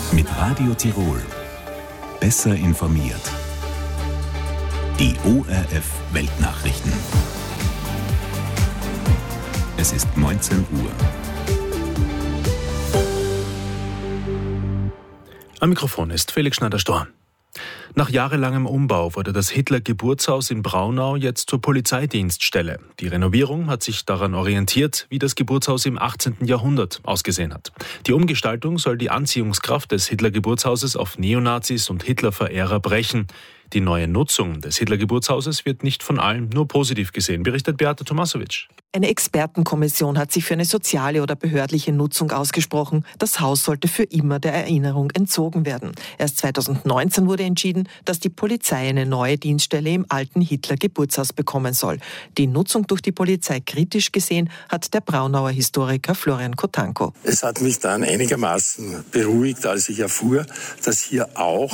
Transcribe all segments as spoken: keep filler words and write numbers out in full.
Mit Radio Tirol. Besser informiert. Die O R F Weltnachrichten. Es ist neunzehn Uhr. Am Mikrofon ist Felix Schneider-Storr. Nach jahrelangem Umbau wurde das Hitler-Geburtshaus in Braunau jetzt zur Polizeidienststelle. Die Renovierung hat sich daran orientiert, wie das Geburtshaus im achtzehnten Jahrhundert ausgesehen hat. Die Umgestaltung soll die Anziehungskraft des Hitler-Geburtshauses auf Neonazis und Hitler-Verehrer brechen. Die neue Nutzung des Hitler-Geburtshauses wird nicht von allen nur positiv gesehen, berichtet Beate Tomasovic. Eine Expertenkommission hat sich für eine soziale oder behördliche Nutzung ausgesprochen. Das Haus sollte für immer der Erinnerung entzogen werden. Erst zweitausendneunzehn wurde entschieden, dass die Polizei eine neue Dienststelle im alten Hitler-Geburtshaus bekommen soll. Die Nutzung durch die Polizei kritisch gesehen hat der Braunauer Historiker Florian Kotanko. Es hat mich dann einigermaßen beruhigt, als ich erfuhr, dass hier auch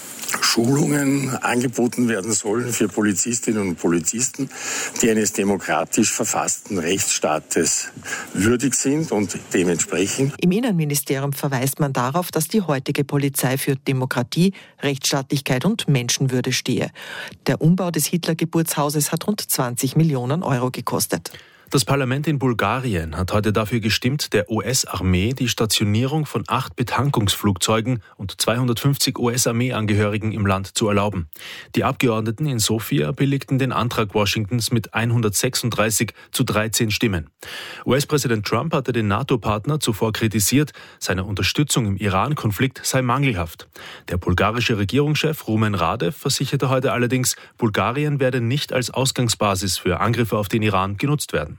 Schulungen angeboten werden sollen für Polizistinnen und Polizisten, die eines demokratisch verfassten Rechtsstaates würdig sind und dementsprechend. Im Innenministerium verweist man darauf, dass die heutige Polizei für Demokratie, Rechtsstaatlichkeit und Menschenwürde stehe. Der Umbau des Hitler-Geburtshauses hat rund zwanzig Millionen Euro gekostet. Das Parlament in Bulgarien hat heute dafür gestimmt, der U S-Armee die Stationierung von acht Betankungsflugzeugen und zweihundertfünfzig U S-Armeeangehörigen im Land zu erlauben. Die Abgeordneten in Sofia billigten den Antrag Washingtons mit hundertsechsunddreißig zu dreizehn Stimmen. U S-Präsident Trump hatte den NATO-Partner zuvor kritisiert, seine Unterstützung im Iran-Konflikt sei mangelhaft. Der bulgarische Regierungschef Rumen Radev versicherte heute allerdings, Bulgarien werde nicht als Ausgangsbasis für Angriffe auf den Iran genutzt werden.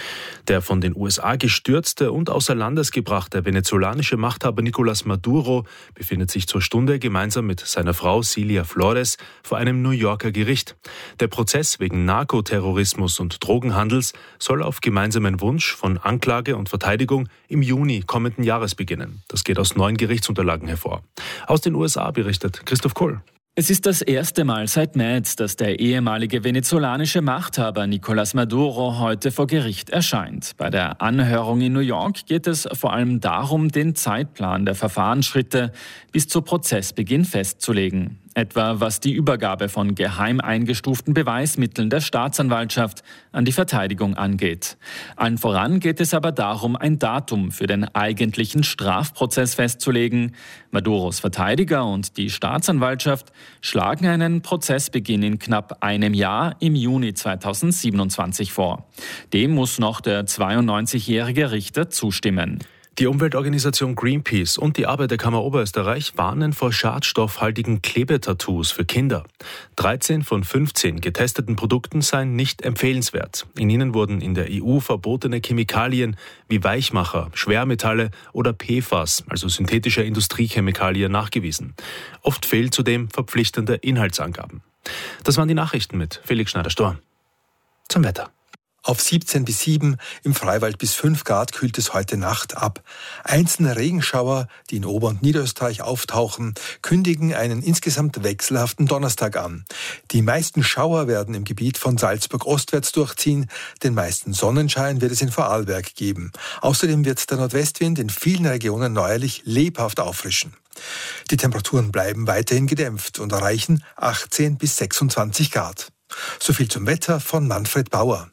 Der von den U S A gestürzte und außer Landes gebrachte venezolanische Machthaber Nicolás Maduro befindet sich zur Stunde gemeinsam mit seiner Frau Cilia Flores vor einem New Yorker Gericht. Der Prozess wegen Narkoterrorismus und Drogenhandels soll auf gemeinsamen Wunsch von Anklage und Verteidigung im Juni kommenden Jahres beginnen. Das geht aus neuen Gerichtsunterlagen hervor. Aus den U S A berichtet Christoph Kohl. Es ist das erste Mal seit März, dass der ehemalige venezolanische Machthaber Nicolás Maduro heute vor Gericht erscheint. Bei der Anhörung in New York geht es vor allem darum, den Zeitplan der Verfahrensschritte bis zu Prozessbeginn festzulegen. Etwa was die Übergabe von geheim eingestuften Beweismitteln der Staatsanwaltschaft an die Verteidigung angeht. Allen voran geht es aber darum, ein Datum für den eigentlichen Strafprozess festzulegen. Maduros Verteidiger und die Staatsanwaltschaft schlagen einen Prozessbeginn in knapp einem Jahr im Juni zweitausendsiebenundzwanzig vor. Dem muss noch der zweiundneunzigjährige Richter zustimmen. Die Umweltorganisation Greenpeace und die Arbeiterkammer Oberösterreich warnen vor schadstoffhaltigen Klebetattoos für Kinder. dreizehn von fünfzehn getesteten Produkten seien nicht empfehlenswert. In ihnen wurden in der E U verbotene Chemikalien wie Weichmacher, Schwermetalle oder P F A S, also synthetische Industriechemikalien, nachgewiesen. Oft fehlen zudem verpflichtende Inhaltsangaben. Das waren die Nachrichten mit Felix Schneider-Storr. Zum Wetter. Auf siebzehn bis sieben, im Freiwald bis fünf Grad kühlt es heute Nacht ab. Einzelne Regenschauer, die in Ober- und Niederösterreich auftauchen, kündigen einen insgesamt wechselhaften Donnerstag an. Die meisten Schauer werden im Gebiet von Salzburg ostwärts durchziehen. Den meisten Sonnenschein wird es in Vorarlberg geben. Außerdem wird der Nordwestwind in vielen Regionen neuerlich lebhaft auffrischen. Die Temperaturen bleiben weiterhin gedämpft und erreichen achtzehn bis sechsundzwanzig Grad. So viel zum Wetter von Manfred Bauer.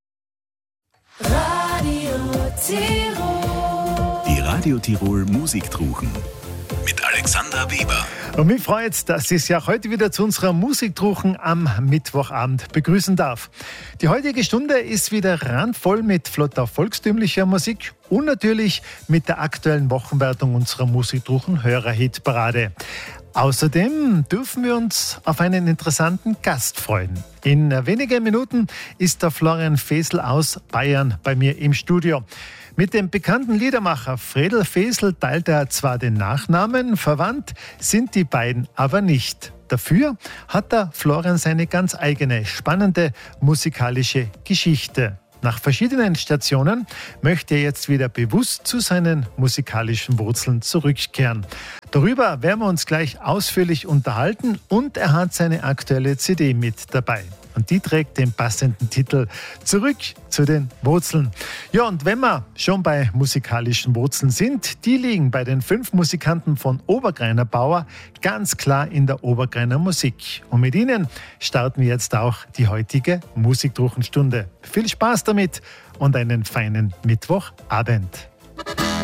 Radio Tirol. Die Radio Tirol Musiktruchen mit Alexander Weber. Und mich freut, dass ich Sie auch heute wieder zu unserer Musiktruchen am Mittwochabend begrüßen darf. Die heutige Stunde ist wieder randvoll mit flotter volkstümlicher Musik und natürlich mit der aktuellen Wochenwertung unserer Musiktruchen Hörerhitparade. Außerdem dürfen wir uns auf einen interessanten Gast freuen. In wenigen Minuten ist der Florian Fesel aus Bayern bei mir im Studio. Mit dem bekannten Liedermacher Fredel Fesel teilt er zwar den Nachnamen, verwandt sind die beiden aber nicht. Dafür hat der Florian seine ganz eigene, spannende musikalische Geschichte. Nach verschiedenen Stationen möchte er jetzt wieder bewusst zu seinen musikalischen Wurzeln zurückkehren. Darüber werden wir uns gleich ausführlich unterhalten und er hat seine aktuelle C D mit dabei. und die trägt den passenden Titel Zurück zu den Wurzeln. Ja, und wenn wir schon bei musikalischen Wurzeln sind, die liegen bei den fünf Musikanten von Obergreiner Bauer ganz klar in der Obergreiner Musik. Und mit ihnen starten wir jetzt auch die heutige Musikdruchenstunde. Viel Spaß damit und einen feinen Mittwochabend.